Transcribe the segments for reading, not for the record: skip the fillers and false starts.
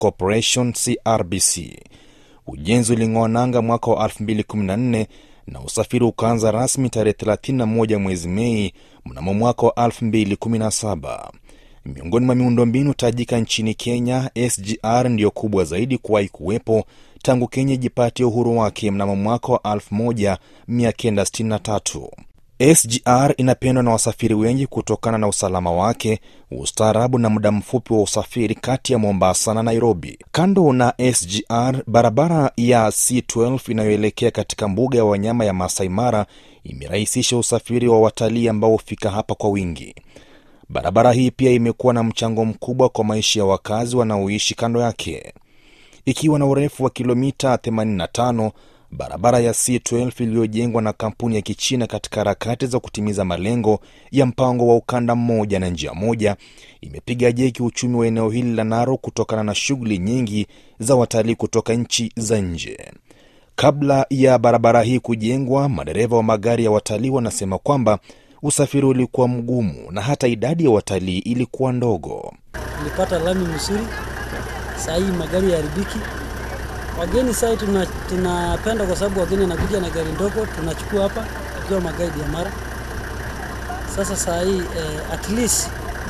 Corporation CRBC. Ujenzi uling'oa nanga mwaka wa 2014 na usafiri ukaanza rasmi tarehe 31 mwezi Mei mnamo mwaka wa 2017. Miongoni mwa miundombinu tajika nchini Kenya, SGR ndiyo kubwa zaidi kuwahi kuwepo tangu Kenya jipatie uhuru wake mnamo mwaka wa 1963. SGR inapendwa na wasafiri wengi kutokana na usalama wake, ustaarabu na muda mfupi wa usafiri kati ya Mombasa na Nairobi. Kando na SGR, barabara ya C12 inayoelekea katika mbuga ya wanyama ya Masai Mara imerahisisha usafiri wa watalii ambao hufika hapa kwa wingi. Barabara hii pia imekuwa na mchango mkubwa kwa maisha ya wakazi wanaoishi kando yake. Ikiwa na urefu wa kilomita 85, barabara ya C12 iliyojengwa na kampuni ya Kichina katika harakati za kutimiza malengo ya mpango wa ukanda mmoja na njia moja imepiga jeki uchumi wa eneo hili la Narok kutokana na shughuli nyingi za watalii kutoka nchi za nje. Kabla ya barabara hii kujengwa, madereva wa magari ya watalii wanasema kwamba usafiri ulikuwa mgumu na hata idadi ya watalii ilikuwa ndogo. Nilipata lami mzuri, saa hii magari yaharibiki. Wageni sasa tunapenda kwa sababu wageni wanakuja na gari ndogo, tunachukua hapa tukiwa magaidi ya Mara. Sasa saa hii at least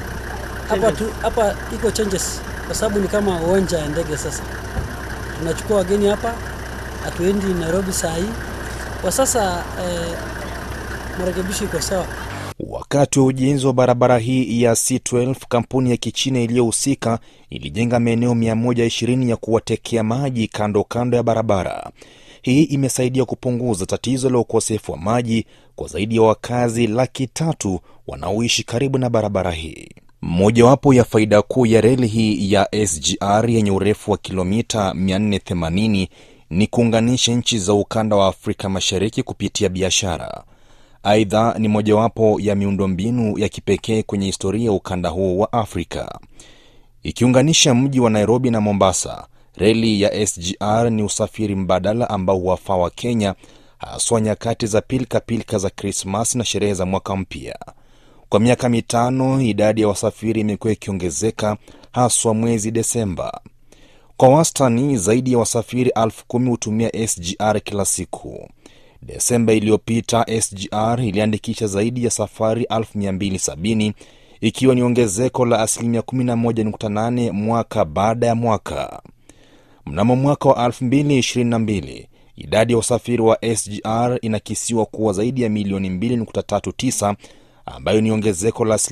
hapa iko changes kwa sababu ni kama uwanja wa ndege sasa. Tunachukua wageni hapa, hatuendi Nairobi saa hii. Kwa sasa marekebisho iko sawa. Wakati wa ujenzi wa barabara hii ya C12, kampuni ya Kichina iliyohusika ilijenga maeneo 120 ya kuwatekea maji kando ya barabara. Hii imesaidia kupunguza tatizo la ukosefu wa maji kwa zaidi ya wakazi 300,000 wanaoishi karibu na barabara hii. Mojawapo ya faida kuu ya reli hii ya SGR yenye urefu wa kilomita 480 ni kuunganisha nchi za ukanda wa Afrika Mashariki kupitia biashara. Aidha, ni mojawapo ya miundombinu ya kipekee kwenye historia ya ukanda huo wa Afrika. Ikiunganisha mji wa Nairobi na Mombasa, reli ya SGR ni usafiri mbadala ambao huwafaa wa Kenya, haswa nyakati za pilka za Krismasi na sherehe za mwaka mpya. Kwa miaka 5, idadi ya wasafiri imekuwa ikiongezeka, haswa mwezi Desemba. Kwa wastani, zaidi ya wasafiri 10,000 hutumia SGR kila siku. Desemba iliyopita, SGR iliandikisha zaidi ya safari 1270, ikiwa ni ongezeko la 11.8 mwaka baada ya mwaka. Mnamo mwaka wa 2022, idadi ya usafiri wa SGR inakisiwa kuwa zaidi ya milioni 2.39, ambayo ni ongezeko la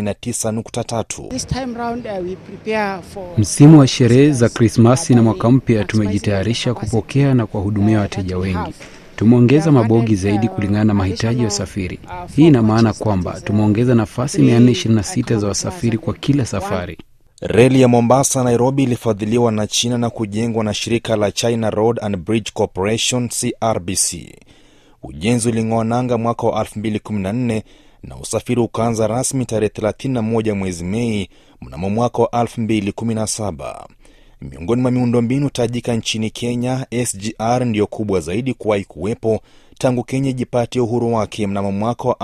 19.3. Msimu wa sherehe za Krismasi na mwaka mpya tumejitayarisha kupokea na kuwahudumia wateja wengi. Tumeongeza mabogi zaidi kulingana na mahitaji ya wasafiri. Hii ina maana kwamba tumeongeza nafasi 426 za wasafiri kwa kila safari. Reli ya Mombasa Nairobi ilifadhiliwa na China na kujengwa na shirika la China Road and Bridge Corporation CRBC. Ujenzi uling'oa nanga mwaka wa 2014 na usafiri ukaanza rasmi tarehe 31 mwezi Mei mnamo mwaka wa 2017. Miongoni mwa miundombinu tajika nchini Kenya, SGR ndiyo kubwa zaidi kuwahi kuwepo tangu Kenya jipatie uhuru wake mnamo mwaka wa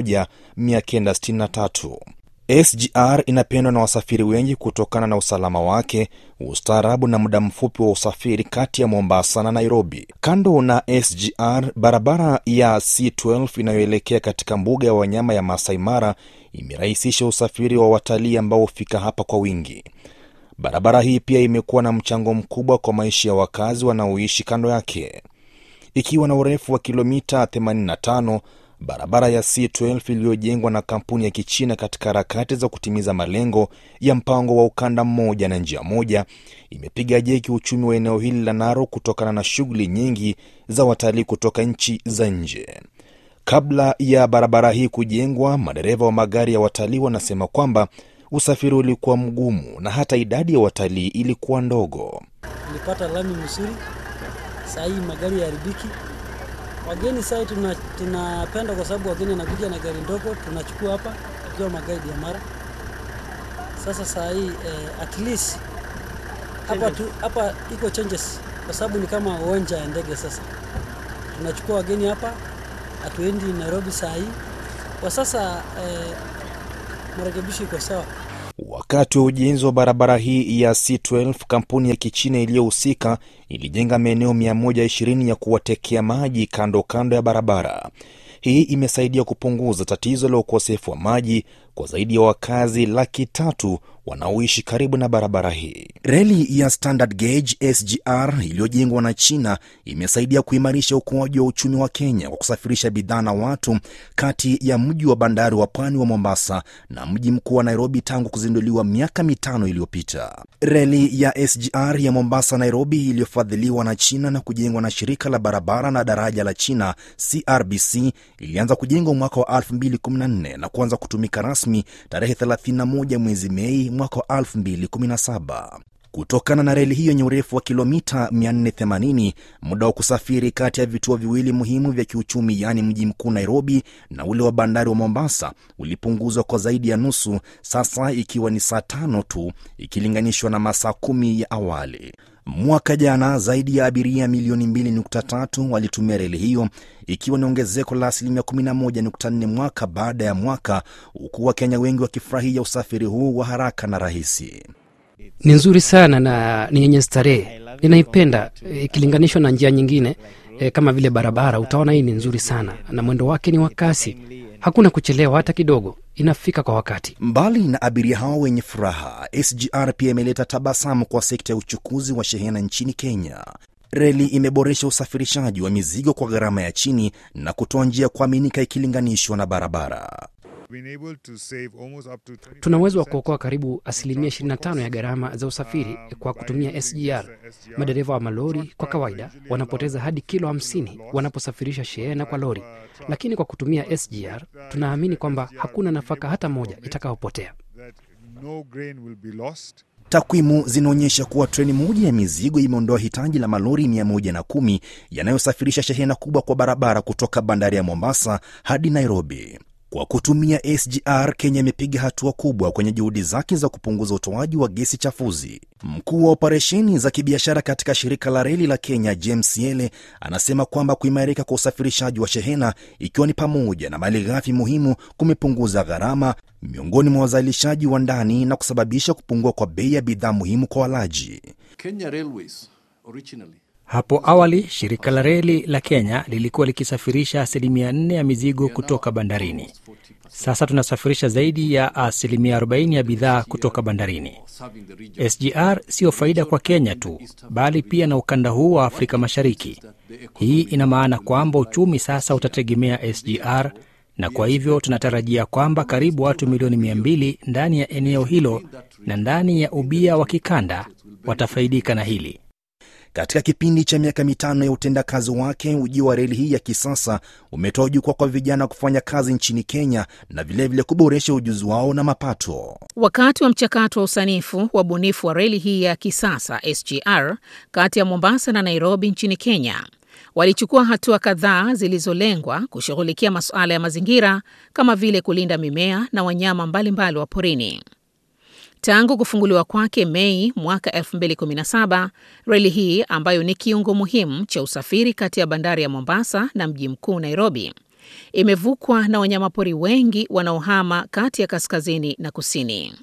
1963. SGR inapendwa na wasafiri wengi kutokana na usalama wake, ustaarabu na muda mfupi wa usafiri kati ya Mombasa na Nairobi. Kando na SGR, barabara ya C12 inayoelekea katika mbuga ya wanyama ya Masai Mara imerahisisha usafiri wa watalii ambao hufika hapa kwa wingi. Barabara hii pia imekuwa na mchango mkubwa kwa maisha ya wakazi wanaoishi kando yake. Ikiwa na urefu wa kilomita 85, barabara ya C12 iliyojengwa na kampuni ya Kichina katika harakati za kutimiza malengo ya mpango wa ukanda mmoja na njia moja imepiga jeki uchumi wa eneo hili la Narok kutokana na shughuli nyingi za watalii kutoka nchi za nje. Kabla ya barabara hii kujengwa, madereva wa magari ya watalii wanasema kwamba usafiri ulikuwa mgumu na hata idadi ya watalii ilikuwa ndogo. Nilipata lami mzuri, saa hii magari yaharibiki. Wageni sasa tunapenda kwa sababu wageni wanakuja na gari ndogo, tunachukua hapa tukiwa magaidi ya Mara. Sasa saa hii at least hapa iko changes kwa sababu ni kama uwanja wa ndege sasa. Tunachukua wageni hapa, hatuendi Nairobi saa hii. Kwa sasa marekebisho iko sawa. Wakati wa ujenzi wa barabara hii ya C12, kampuni ya Kichina iliyohusika ilijenga maeneo 120 ya kuwatekea maji kando kando ya barabara. Hii imesaidia kupunguza tatizo la ukosefu wa maji kwa zaidi ya wakazi 300,000 wanaoishi karibu na barabara hii. Reli ya Standard Gauge SGR iliyojengwa na China imesaidia kuimarisha ukuaji wa uchumi wa Kenya kwa kusafirisha bidhaa na watu kati ya mji wa bandari wa pwani wa Mombasa na mji mkuu wa Nairobi tangu kuzinduliwa miaka 5 iliyopita. Reli ya SGR ya Mombasa Nairobi iliyofadhiliwa na China na kujengwa na shirika la barabara na daraja la China CRBC ilianza kujengwa mwaka wa 2014 na kuanza kutumika rasmi tarehe 31 mwezi Mei mwaka wa 2017. Kutokana na reli hiyo yenye urefu wa kilomita 480, muda wa kusafiri kati ya vituo viwili muhimu vya kiuchumi, yani mji mkuu Nairobi na ule wa bandari wa Mombasa, ulipunguzwa kwa zaidi ya nusu, sasa ikiwa ni saa 5 tu ikilinganishwa na masaa 10 ya awali. Mwaka jana zaidi ya abiria milioni 2.3 walitumia reli hiyo, ikiwa ni ongezeko la 11.4 mwaka baada ya mwaka, huku Wakenya wengi wakifurahia usafiri huu wa haraka na rahisi. Ni nzuri sana na ni yenye starehe. Ninaipenda ikilinganishwa na njia nyingine kama vile barabara. Utaona hii ni nzuri sana na mwendo wake ni wa kasi. Hakuna kuchelewa hata kidogo, inafika kwa wakati. Mbali na abiria hao wenye furaha, SGR pia imeleta tabasamu kwa sekta ya uchukuzi wa shehena nchini Kenya. Reli imeboresha usafirishaji wa mizigo kwa gharama ya chini na kutoa njia kuaminika ikilinganishwa na barabara. Tuna uwezo wa kuokoa karibu 25% ya gharama za usafiri kwa kutumia SGR. Madereva wa malori kwa kawaida wanapoteza hadi kilo 50 wanaposafirisha shehena kwa lori, lakini kwa kutumia SGR tunaamini kwamba hakuna nafaka hata moja itakayopotea. Takwimu zinaonyesha kuwa treni moja ya mizigo imeondoa hitaji la malori 110 yanayosafirisha shehena kubwa kwa barabara kutoka bandari ya Mombasa hadi Nairobi. Kwa kutumia SGR, Kenya imepiga hatua kubwa kwenye juhudi zake za kupunguza utoaji wa gesi chafuzi. Mkuu wa operesheni za kibiashara katika shirika la reli la Kenya, James Yele, anasema kwamba kuimarika kwa usafirishaji wa shehena, ikiwa ni pamoja na malighafi muhimu, kumepunguza gharama miongoni mwa wazalishaji wa ndani na kusababisha kupungua kwa bei ya bidhaa muhimu kwa walaji. Kenya Railways originally Hapo awali, shirika la reli la Kenya lilikuwa likisafirisha 4% ya mizigo kutoka bandarini. Sasa tunasafirisha zaidi ya 40% ya bidhaa kutoka bandarini. SGR sio faida kwa Kenya tu, bali pia na ukanda huu wa Afrika Mashariki. Hii ina maana kwamba uchumi sasa utategemea SGR, na kwa hivyo tunatarajia kwamba karibu watu milioni 200 ndani ya eneo hilo na ndani ya ubia wa kikanda watafaidika na hili. Katika kipindi cha miaka 5 ya utendakazi wake, ujio wa reli hii ya kisasa umetoa jukwaa kwa vijana kufanya kazi nchini Kenya na vilevile kuboresha ujuzi wao na mapato. Wakati wa mchakato wa usanifu wa bunifu wa reli hii ya kisasa SGR kati ya Mombasa na Nairobi nchini Kenya, walichukua hatua kadhaa zilizolengwa kushughulikia masuala ya mazingira kama vile kulinda mimea na wanyama mbalimbali wa porini. Tangu kufunguliwa kwake Mei mwaka 2017, reli hii ambayo ni kiungo muhimu cha usafiri kati ya bandari ya Mombasa na mji mkuu Nairobi, imevukwa na wanyamapori wengi wanaohama kati ya kaskazini na kusini.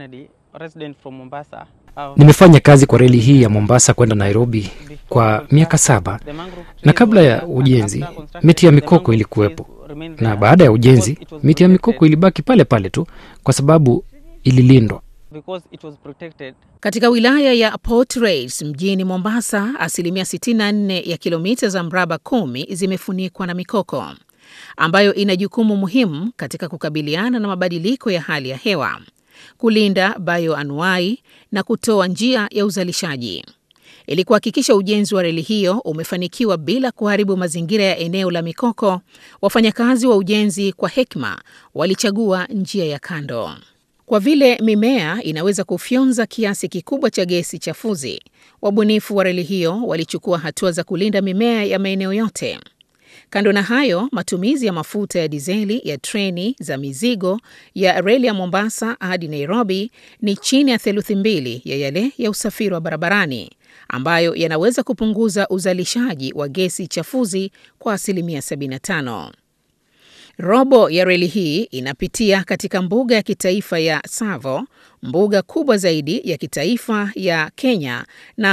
Nimefanya kazi kwa reli hii ya Mombasa kwenda Nairobi kwa miaka 7, na kabla ya ujenzi miti ya mikoko ilikuwepo, na baada ya ujenzi miti ya mikoko ilibaki pale pale tu kwa sababu ililindwa. Katika wilaya ya Port Reitz mjini Mombasa, 64% ya kilomita za mraba 10 zimefunikwa na mikoko, ambayo ina jukumu muhimu katika kukabiliana na mabadiliko ya hali ya hewa, kulinda bioanuai na kutoa njia ya uzalishaji. Ili kuhakikisha ujenzi wa reli hiyo umefanikiwa bila kuharibu mazingira ya eneo la mikoko, wafanyakazi wa ujenzi kwa hekima walichagua njia ya kando. Kwa vile mimea inaweza kufyonza kiasi kikubwa cha gesi chafuzi, wabunifu wa reli hiyo walichukua hatua za kulinda mimea ya maeneo yote. Kando na hayo, matumizi ya mafuta ya dizeli ya treni za mizigo ya reli ya Mombasa hadi Nairobi ni chini ya 2/3 ya yale ya usafiri wa barabarani, ambayo yanaweza kupunguza uzalishaji wa gesi chafuzi kwa 75%. Robo ya reli hii inapitia katika mbuga ya kitaifa ya Tsavo, mbuga kubwa zaidi ya kitaifa ya Kenya na